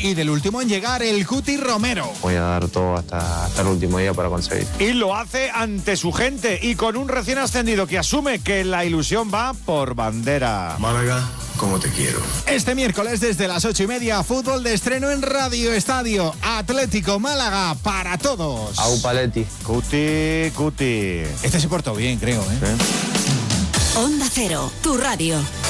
Y del último en llegar, el Cuti Romero. Voy a dar todo hasta el último día para conseguir. Y lo hace ante su gente y con un recién ascendido que asume que la ilusión va por bandera. Málaga, como te quiero. Este miércoles desde las 8:30, fútbol de estreno en Radio Estadio. Atlético Málaga para todos. Au Paletti. Cuti. Este se portó bien, creo, ¿eh? ¿Sí? Onda Cero, tu radio.